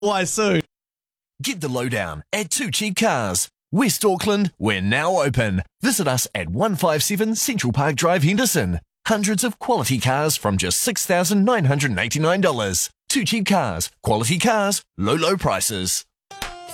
Why soon? Get the lowdown at Two Cheap Cars. West Auckland, we're now open. Visit us at 157 Central Park Drive, Henderson. Hundreds of quality cars from just $6,989. Two Cheap Cars. Quality cars, low prices.